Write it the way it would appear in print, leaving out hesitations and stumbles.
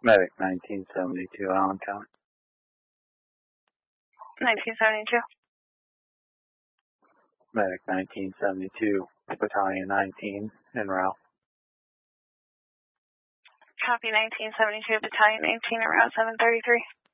Medic 1972, Allentown. 1972. Medic 1972, Battalion 19, en route. Copy 1972, Battalion 19, around 733.